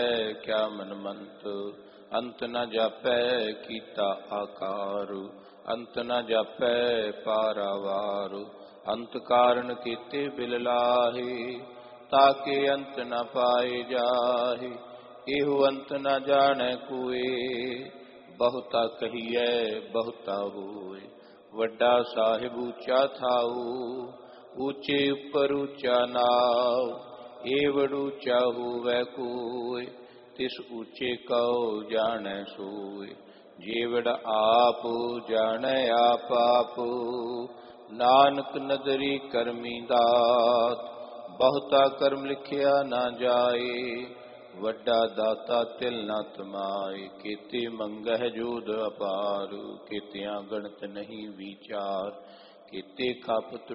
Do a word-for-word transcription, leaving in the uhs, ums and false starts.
ਕਿਆ ਮਨ ਮੰਤ, ਅੰਤ ਨ ਜਾਪੈ ਕੀਤਾ ਆਕਾਰ, ਅੰਤ ਨ ਜਾਪੈ ਪਾਰਾਵਾਰ, ਅੰਤ ਕਾਰਨ ਕੀਤੇ ਬਿਲ ਲਾਹੇ, ਤਾਕੇ ਅੰਤ ਨ ਪਾਏ ਜਾਹੇ। ਇਹੋ ਅੰਤ ਨ ਜਾਣੈ ਕੋਏ, ਬਹੁਤਾ ਕਹੀਐ ਬਹੁਤਾ ਹੋਏ। ਵੱਡਾ ਸਾਹਿਬ ਉੱਚਾ ਥਾਊ, ਉੱਚੇ ਉੱਪਰ ਉੱਚਾ ਨਾਉ। ਏਵੜ ਉੱਚਾ ਹੋਵੈ ਕੋਇ, ਤਿਸ ਉੱਚੇ ਕਉ ਜਾਣੈ ਸੋਇ। ਜੇਵੜ ਆਪ ਜਾਣੈ ਆਪ ਆਪ, ਨਾਨਕ ਨਦਰੀ ਕਰਮੀ ਦਾਤ। ਬਹੁਤਾ ਕਰਮ ਲਿਖਿਆ ਨਾ ਜਾਏ, ਵੱਡਾ ਦਾਤਾ ਤਿਲ ਨਾ ਤਮਾਏ। ਕੀਤੇ ਮੰਗਹਿ ਜੋਧ ਅਪਾਰ, ਕੀਤਿਆਂ ਗਣਤ ਨਹੀਂ ਵਿਚਾਰ। ਕੀਤੇ ਖਪ